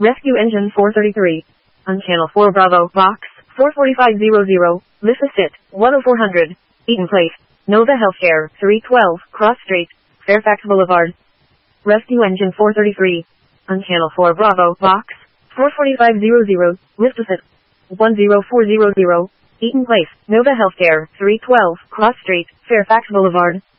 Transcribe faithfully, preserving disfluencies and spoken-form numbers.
Rescue Engine four thirty-three. On Channel four Bravo, Box four forty-five hundred, Lissa Sit, one oh four hundred, Eaton Place, Nova Healthcare, three twelve, Cross Street, Fairfax Boulevard. Rescue Engine four thirty-three. On Channel four Bravo, Box four forty-five hundred, Lissa Sit, one oh four hundred, Eaton Place, Nova Healthcare, three twelve, Cross Street, Fairfax Boulevard.